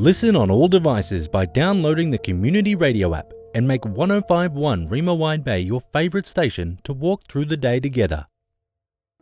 Listen on all devices by downloading the Community Radio app and make 105.1 Rema Wide Bay your favourite station to walk through the day together.